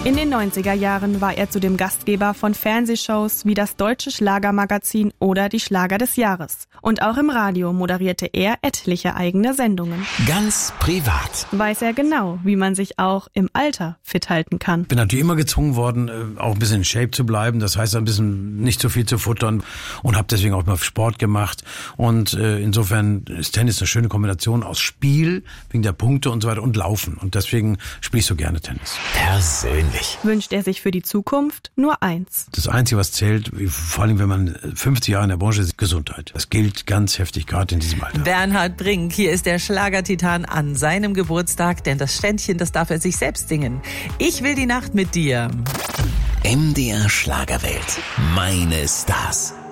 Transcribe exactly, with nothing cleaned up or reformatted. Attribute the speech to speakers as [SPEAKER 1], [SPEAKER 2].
[SPEAKER 1] In den neunziger Jahren war er zudem Gastgeber von Fernsehshows wie das Deutsche Schlagermagazin oder die Schlager des Jahres. Und auch im Radio moderierte er etliche eigene Sendungen.
[SPEAKER 2] Ganz privat
[SPEAKER 1] Weiß er genau, wie man sich auch im Alter fit halten kann.
[SPEAKER 3] Bin natürlich immer gezwungen worden, auch ein bisschen in Shape zu bleiben. Das heißt, ein bisschen nicht zu viel zu futtern und habe deswegen auch mal Sport gemacht. Und äh, insofern ist Tennis eine schöne Kombination aus Spiel, wegen der Punkte und so weiter, und Laufen. Und deswegen spiele ich so gerne Tennis.
[SPEAKER 2] persönlich.
[SPEAKER 1] Wünscht er sich für die Zukunft nur eins.
[SPEAKER 3] Das Einzige, was zählt, vor allem wenn man fünfzig Jahre in der Branche ist, ist Gesundheit. Das gilt ganz heftig, gerade in diesem Alter.
[SPEAKER 4] Bernhard Brink, hier ist der Schlagertitan an seinem Geburtstag, denn das Ständchen, das darf er sich selbst singen. Ich will die Nacht mit dir.
[SPEAKER 2] M D R Schlagerwelt. Meine Stars.